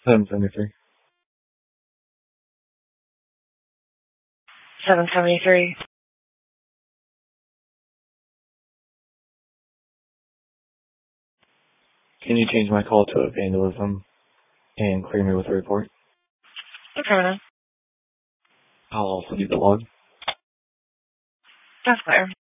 773. 773. Can you change my call to vandalism and clear me with a report? Okay, man. I'll also need the log. That's clear.